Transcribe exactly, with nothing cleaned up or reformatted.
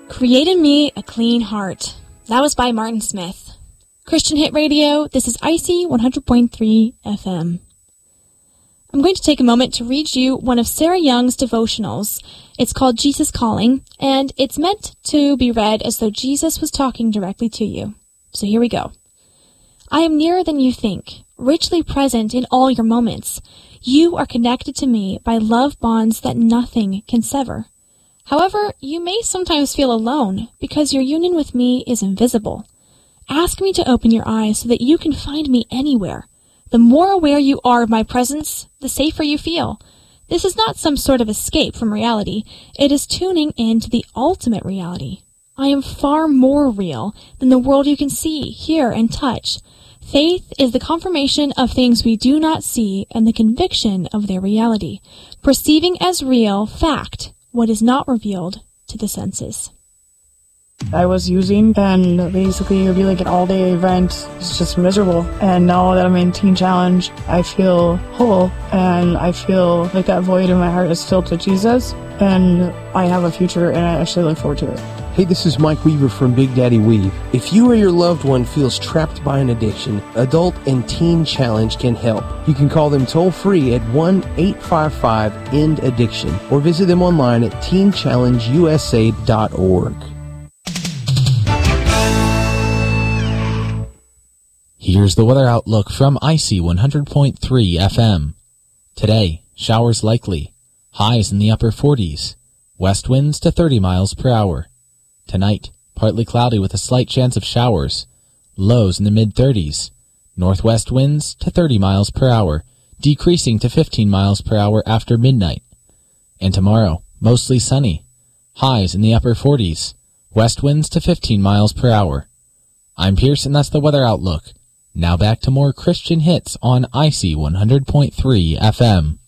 Create in Me a Clean Heart. That was by Martin Smith. Christian Hit Radio, this is Icy one hundred point three F M. I'm going to take a moment to read you one of Sarah Young's devotionals. It's called Jesus Calling, and it's meant to be read as though Jesus was talking directly to you. So here we go. I am nearer than you think, richly present in all your moments. You are connected to me by love bonds that nothing can sever. However, you may sometimes feel alone because your union with me is invisible. Ask me to open your eyes so that you can find me anywhere. The more aware you are of my presence, the safer you feel. This is not some sort of escape from reality. It is tuning into the ultimate reality. I am far more real than the world you can see, hear, and touch. Faith is the confirmation of things we do not see and the conviction of their reality. Perceiving as real fact what is not revealed to the senses. I was using, and basically it would be like an all-day event. It's just miserable. And now that I'm in Teen Challenge, I feel whole, and I feel like that void in my heart is filled with Jesus, and I have a future, and I actually look forward to it. Hey, this is Mike Weaver from Big Daddy Weave. If you or your loved one feels trapped by an addiction, Adult and Teen Challenge can help. You can call them toll-free at one eight five five end addiction or visit them online at teen challenge u s a dot org. Here's the weather outlook from Icy one hundred point three F M. Today, showers likely. Highs in the upper forties. West winds to thirty miles per hour. Tonight, partly cloudy with a slight chance of showers. Lows in the mid-thirties. Northwest winds to thirty miles per hour, decreasing to fifteen miles per hour after midnight. And tomorrow, mostly sunny. Highs in the upper forties. West winds to fifteen miles per hour. I'm Pierce, and that's the weather outlook. Now back to more Christian hits on Icy one hundred point three F M.